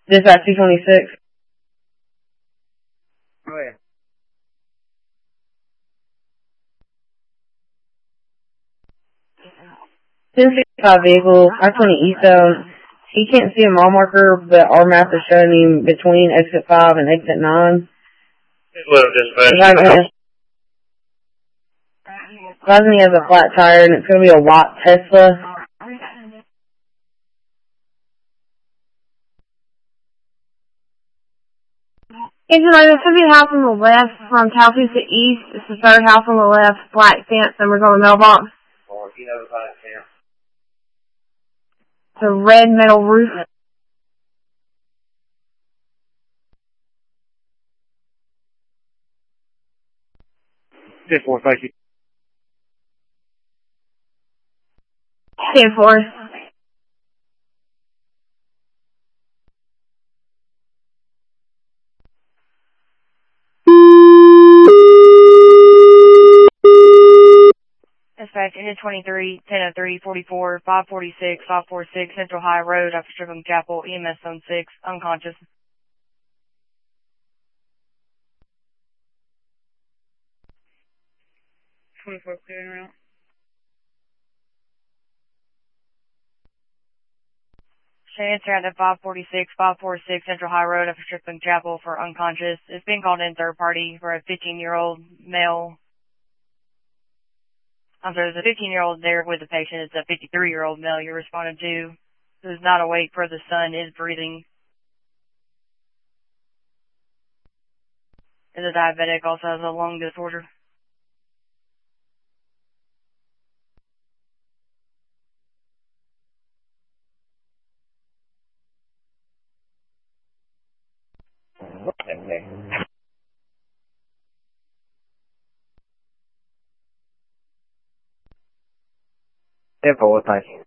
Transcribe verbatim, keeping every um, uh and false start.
Dispatch two twenty-six. Go ahead. ten sixty-five vehicle, I twenty east zone. He can't see a mile marker, but our map is showing him between exit five and exit nine. Hello, dispatch. Advising he has a flat tire, and it's going to be a white Tesla. Agent, there should be a house on the left from Taufusa East. It's the third house on the left, black fence, numbers on the mailbox. Or if you know the black fence. It's a red metal roof. ten four, thank you. ten four. Dispatch, Engine twenty-three, ten oh three, forty-four, five forty-six, five forty-six, Central High Road, after Strickland Chapel, E M S Zone six, unconscious. twenty-four clearing route. Cheyenne Strand at five forty-six, five forty-six, Central High Road, after Strickland Chapel for unconscious. It's being called in third party for a fifteen-year-old male. I'm sorry, there's a fifteen-year-old there with the patient. It's a fifty-three-year-old male you responded to. Who's not awake for the sun, is breathing. Is a diabetic, also has a lung disorder. ten four, thank you.